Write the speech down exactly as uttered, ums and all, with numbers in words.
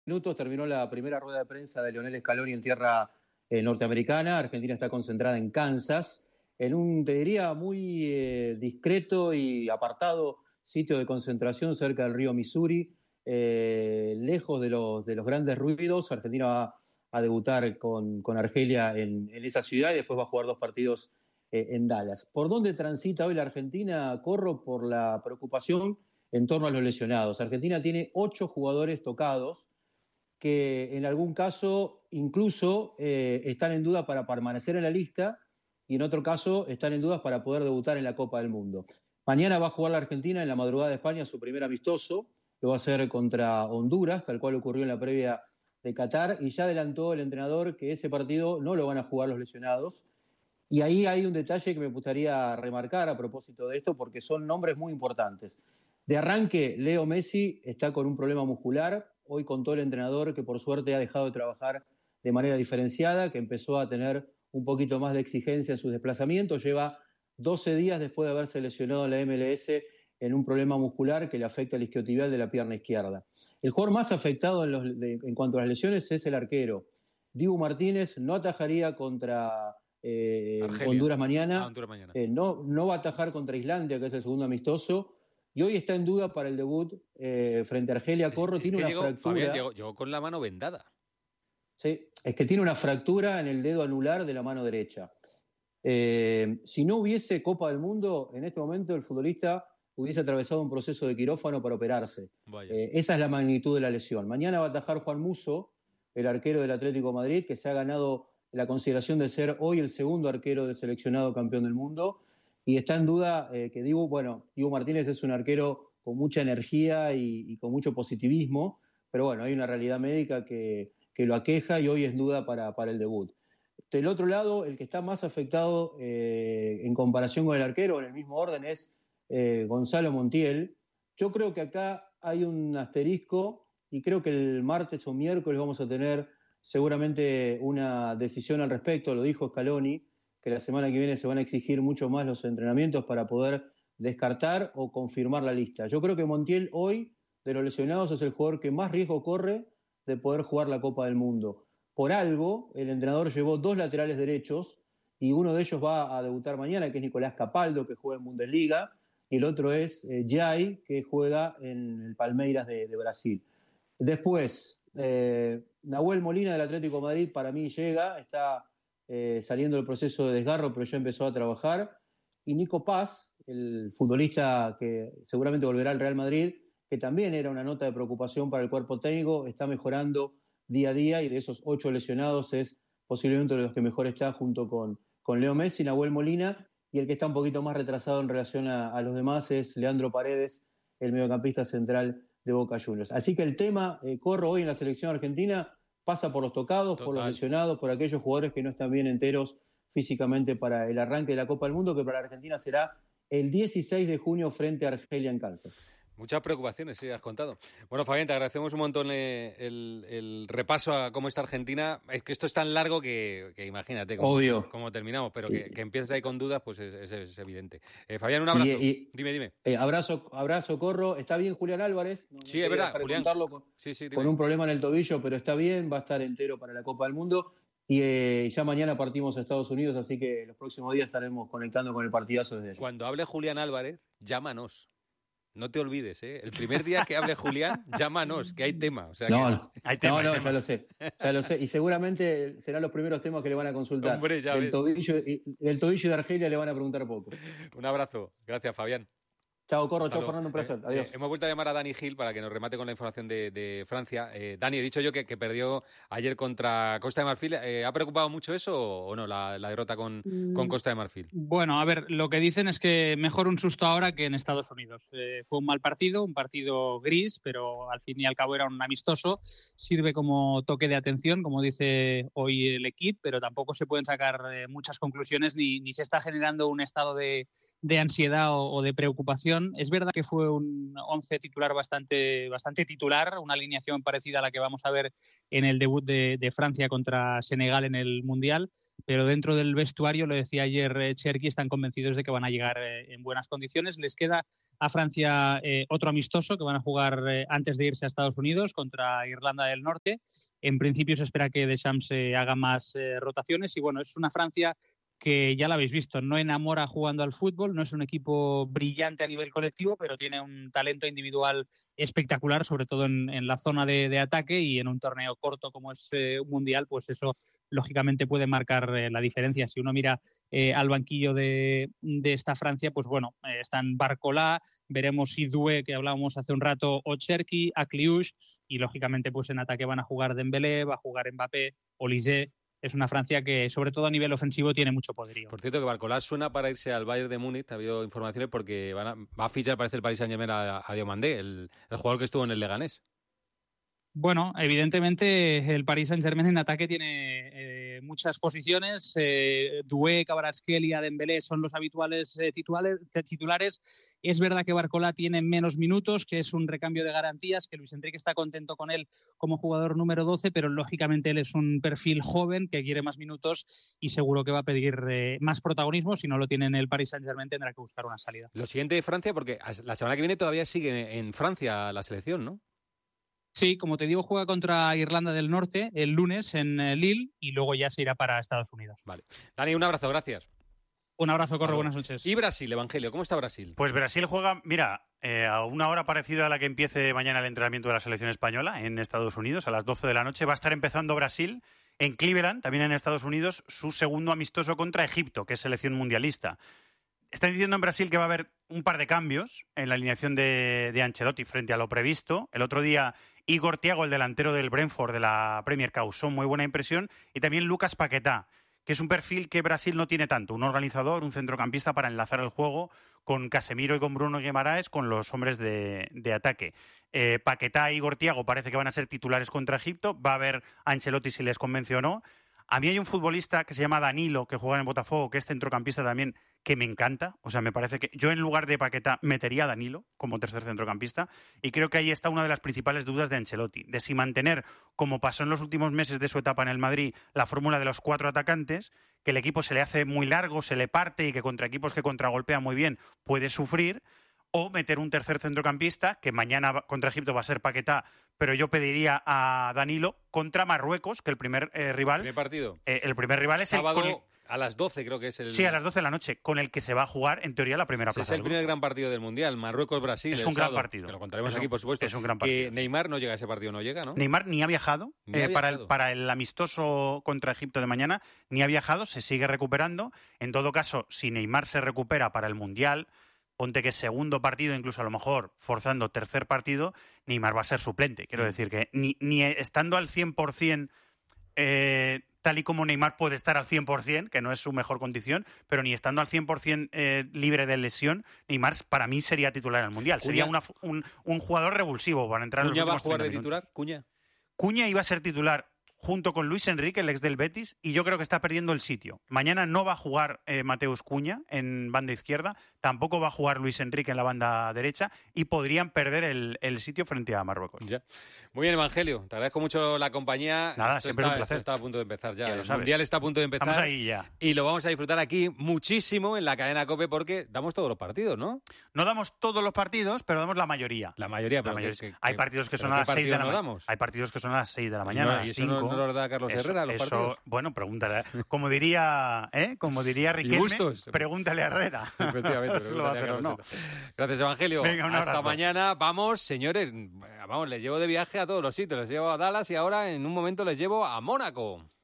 minutos terminó la primera rueda de prensa de Lionel Scaloni en tierra eh, norteamericana. Argentina está concentrada en Kansas, en un, te diría, muy eh, discreto y apartado sitio de concentración cerca del río Missouri, eh, lejos de los, de los grandes ruidos. Argentina va a debutar con, con Argelia en, en esa ciudad y después va a jugar dos partidos eh, en Dallas. ¿Por dónde transita hoy la Argentina? Corro por la preocupación en torno a los lesionados. Argentina tiene ocho jugadores tocados que en algún caso incluso eh, están en duda para permanecer en la lista y en otro caso están en dudas para poder debutar en la Copa del Mundo. Mañana va a jugar la Argentina en la madrugada de España su primer amistoso, lo va a hacer contra Honduras, tal cual ocurrió en la previa de Qatar, y ya adelantó el entrenador que ese partido no lo van a jugar los lesionados. Y ahí hay un detalle que me gustaría remarcar a propósito de esto, porque son nombres muy importantes. De arranque, Leo Messi está con un problema muscular. Hoy contó el entrenador que por suerte ha dejado de trabajar de manera diferenciada, que empezó a tener un poquito más de exigencia en sus desplazamientos. Lleva doce días después de haberse lesionado en la M L S en un problema muscular que le afecta al isquiotibial de la pierna izquierda. El jugador más afectado en, los, de, en cuanto a las lesiones es el arquero. Dibu Martínez no atajaría contra eh, Honduras mañana, ah, Honduras mañana. Eh, no, no va a atajar contra Islandia, que es el segundo amistoso, y hoy está en duda para el debut eh, frente a Argelia. Corro, es, es tiene que una llegó, fractura. Fabián llegó, llegó con la mano vendada. Sí, es que tiene una fractura en el dedo anular de la mano derecha. Eh, si no hubiese Copa del Mundo, en este momento el futbolista hubiese atravesado un proceso de quirófano para operarse. Eh, esa es la magnitud de la lesión. Mañana va a atajar Juan Musso, el arquero del Atlético de Madrid, que se ha ganado la consideración de ser hoy el segundo arquero del seleccionado campeón del mundo. Y está en duda eh, que Dibu, bueno, Dibu Martínez es un arquero con mucha energía y, y con mucho positivismo, pero bueno, hay una realidad médica que, que lo aqueja y hoy es duda para, para el debut. Del otro lado, el que está más afectado eh, en comparación con el arquero, en el mismo orden, es eh, Gonzalo Montiel. Yo creo que acá hay un asterisco y creo que el martes o miércoles vamos a tener seguramente una decisión al respecto. Lo dijo Scaloni, que la semana que viene se van a exigir mucho más los entrenamientos para poder descartar o confirmar la lista. Yo creo que Montiel hoy, de los lesionados, es el jugador que más riesgo corre de poder jugar la Copa del Mundo. Por algo, el entrenador llevó dos laterales derechos y uno de ellos va a debutar mañana, que es Nicolás Capaldo, que juega en Bundesliga, y el otro es eh, Jai, que juega en el Palmeiras de, de Brasil. Después, eh, Nahuel Molina del Atlético de Madrid para mí llega, está eh, saliendo del proceso de desgarro, pero ya empezó a trabajar. Y Nico Paz, el futbolista que seguramente volverá al Real Madrid, que también era una nota de preocupación para el cuerpo técnico, está mejorando día a día y de esos ocho lesionados es posiblemente uno de los que mejor está junto con, con Leo Messi, Nahuel Molina, y el que está un poquito más retrasado en relación a, a los demás es Leandro Paredes, el mediocampista central de Boca Juniors. Así que el tema, eh, Corro, hoy en la selección argentina pasa por los tocados, Total. por los lesionados, por aquellos jugadores que no están bien enteros físicamente para el arranque de la Copa del Mundo, que para la Argentina será el dieciséis de junio frente a Argelia en Kansas. Muchas preocupaciones, sí, has contado. Bueno, Fabián, te agradecemos un montón el, el, el repaso a cómo está Argentina. Es que esto es tan largo que, que imagínate cómo, Obvio. cómo terminamos, pero que, que empieces ahí con dudas, pues es, es, es evidente. Eh, Fabián, un abrazo. Y, y, dime, dime. Eh, abrazo, abrazo, Corro. Está bien Julián Álvarez. No, sí, no es verdad, Julián. Con, sí, sí, con un problema en el tobillo, pero está bien, va a estar entero para la Copa del Mundo. Y eh, ya mañana partimos a Estados Unidos, así que los próximos días estaremos conectando con el partidazo desde allí. Cuando hable Julián Álvarez, llámanos. No te olvides, ¿eh? El primer día que hable Julián, llámanos, que hay tema. O sea, no, que... no, hay tema, no, no hay tema. ya lo sé, ya lo sé. Y seguramente serán los primeros temas que le van a consultar. Hombre, ya del, ves. tobillo, del tobillo de Argelia le van a preguntar poco. Un abrazo. Gracias, Fabián. Chao, Corro, chao, Fernando, un placer. Eh, Adiós. Eh, hemos vuelto a llamar a Dani Gil para que nos remate con la información de, de Francia. Eh, Dani, he dicho yo que, que perdió ayer contra Costa de Marfil. Eh, ¿Ha preocupado mucho eso o no, la, la derrota con, mm. con Costa de Marfil? Bueno, a ver, lo que dicen es que mejor un susto ahora que en Estados Unidos. Eh, fue un mal partido, un partido gris, pero al fin y al cabo era un amistoso. Sirve como toque de atención, como dice hoy el equipo, pero tampoco se pueden sacar eh, muchas conclusiones ni, ni se está generando un estado de, de ansiedad o, o de preocupación alineación. Es verdad que fue un once titular bastante, bastante titular, una alineación parecida a la que vamos a ver en el debut de, de Francia contra Senegal en el Mundial, pero dentro del vestuario, lo decía ayer eh, Cherki, están convencidos de que van a llegar eh, en buenas condiciones. Les queda a Francia eh, otro amistoso que van a jugar eh, antes de irse a Estados Unidos contra Irlanda del Norte. En principio se espera que Deschamps eh, haga más eh, rotaciones y bueno, es una Francia que ya lo habéis visto, no enamora jugando al fútbol, no es un equipo brillante a nivel colectivo, pero tiene un talento individual espectacular, sobre todo en, en la zona de, de ataque, y en un torneo corto como es eh, un mundial, pues eso lógicamente puede marcar eh, la diferencia. Si uno mira eh, al banquillo de, de esta Francia, pues bueno, eh, están Barcola, veremos si Doué, que hablábamos hace un rato, o Cherki, Akliouche, y lógicamente pues en ataque van a jugar Dembélé, va a jugar Mbappé, Olise. Es una Francia que, sobre todo a nivel ofensivo, tiene mucho poderío. Por cierto, que Barcola suena para irse al Bayern de Múnich. Ha habido informaciones porque van a, va a fichar, parece, el Paris Saint-Germain a, a Diomandé, el, el jugador que estuvo en el Leganés. Bueno, evidentemente el Paris Saint-Germain en ataque tiene eh, muchas posiciones. Eh, Doué, Kvaratskhelia, Dembélé son los habituales eh, titulares, titulares. Es verdad que Barcola tiene menos minutos, que es un recambio de garantías, que Luis Enrique está contento con él como jugador número doce, pero lógicamente él es un perfil joven que quiere más minutos y seguro que va a pedir eh, más protagonismo. Si no lo tiene en el Paris Saint-Germain tendrá que buscar una salida. Lo siguiente de Francia, porque la semana que viene todavía sigue en Francia la selección, ¿no? Sí, como te digo, juega contra Irlanda del Norte el lunes en Lille y luego ya se irá para Estados Unidos. Vale. Dani, un abrazo, gracias. Un abrazo, Corro, buenas noches. Y Brasil, Evangelio, ¿cómo está Brasil? Pues Brasil juega, mira, eh, a una hora parecida a la que empiece mañana el entrenamiento de la selección española en Estados Unidos, a las doce de la noche. Va a estar empezando Brasil en Cleveland, también en Estados Unidos, su segundo amistoso contra Egipto, que es selección mundialista. Están diciendo en Brasil que va a haber un par de cambios en la alineación de, de Ancelotti frente a lo previsto. El otro día Igor Thiago, el delantero del Brentford de la Premier, causó muy buena impresión, y también Lucas Paquetá, que es un perfil que Brasil no tiene tanto, un organizador, un centrocampista para enlazar el juego con Casemiro y con Bruno Guimaraes, con los hombres de, de ataque. Eh, Paquetá e Igor Thiago parece que van a ser titulares contra Egipto, va a ver Ancelotti si les convence o no. A mí hay un futbolista que se llama Danilo, que juega en Botafogo, que es centrocampista también, que me encanta. O sea, me parece que yo en lugar de Paquetá metería a Danilo como tercer centrocampista, y creo que ahí está una de las principales dudas de Ancelotti, de si mantener, como pasó en los últimos meses de su etapa en el Madrid, la fórmula de los cuatro atacantes, que el equipo se le hace muy largo, se le parte y que contra equipos que contragolpean muy bien puede sufrir, o meter un tercer centrocampista, que mañana contra Egipto va a ser Paquetá, pero yo pediría a Danilo contra Marruecos, que el primer eh, rival... ¿Primer partido? Eh, el primer rival es Sábado el... Con el... a las doce creo que es el... Sí, a las doce de la noche, con el que se va a jugar, en teoría, la primera plaza. Es el primer gran partido del Mundial, Marruecos-Brasil. Es un gran partido. Que lo contaremos es aquí, un, por supuesto. Es un gran partido. Que Neymar no llega a ese partido, no llega, ¿no? Neymar ni ha viajado, ni eh, ha para, viajado. El, para el amistoso contra Egipto de mañana, ni ha viajado, se sigue recuperando. En todo caso, si Neymar se recupera para el Mundial, ponte que segundo partido, incluso a lo mejor forzando tercer partido, Neymar va a ser suplente. Quiero decir que ni, ni estando al cien por ciento, eh, tal y como Neymar puede estar al cien por ciento, que no es su mejor condición, pero ni estando al cien por ciento eh, libre de lesión, Neymar para mí sería titular en el Mundial. Cuña. Sería una, un, un jugador revulsivo para entrar en los ¿Cuña va a últimos jugar de treinta titular? minutos. ¿Cuña? Cuña iba a ser titular junto con Luis Enrique, el ex del Betis, y yo creo que está perdiendo el sitio. Mañana no va a jugar eh, Mateus Cuña en banda izquierda, tampoco va a jugar Luis Enrique en la banda derecha, y podrían perder el, el sitio frente a Marruecos. Ya. Muy bien, Evangelio, te agradezco mucho la compañía. Nada, esto siempre está, es un placer. Esto está a punto de empezar ya. Ya lo El sabes. Mundial está a punto de empezar. Estamos ahí ya. Y lo vamos a disfrutar aquí muchísimo en la cadena COPE, porque damos todos los partidos, ¿no? No damos todos los partidos, pero damos la mayoría. La mayoría, La pero mayoría. que- que- Hay partidos que ¿pero son a qué las seis de la partidos no mañana. damos? Hay partidos que son a las seis de la mañana, No, a ¿y las eso no- cinco. no lo da Carlos Eso- Herrera, los eso- partidos? Bueno, pregúntale. ¿eh? Como diría, ¿eh? Como diría Riquelme, Bustos. pregúntale a Herrera. Efectivamente. Si lo va a hacer o no. Gracias, Evangelio. Venga, un Hasta abrazo. mañana. Vamos, señores. Vamos, les llevo de viaje a todos los sitios. Les llevo a Dallas y ahora en un momento les llevo a Mónaco.